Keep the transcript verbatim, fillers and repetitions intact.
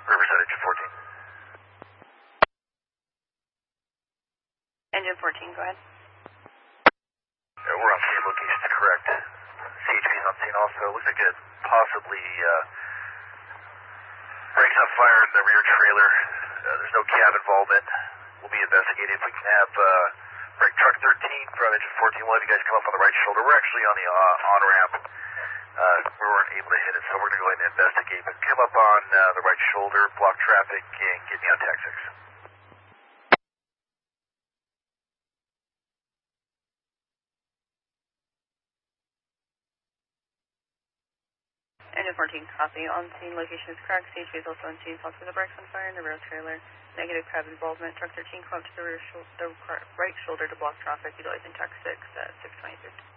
Riverside, engine fourteen. Engine fourteen, go ahead. Yeah, we're on scene, location is correct. C H P's on scene also. Looks like it possibly uh, breaks on fire in the rear trailer. Uh, there's no cab involvement. We'll be investigating if we can have uh, brake truck thirteen from engine fourteen. We'll have you guys come up on the right shoulder. We're actually on the uh, on-ramp. Uh, we weren't able to hit it, so we're going to go ahead and investigate. But come up on uh, the right shoulder, block traffic, and get me on tax six. Engine fourteen, copy. On scene, location is correct. C H P is also on scene. Possibly the brakes on fire in the rear trailer. Negative cab involvement. Truck thirteen, come up to the, rear shul the right shoulder to block traffic, utilizing tax six at six twenty-three.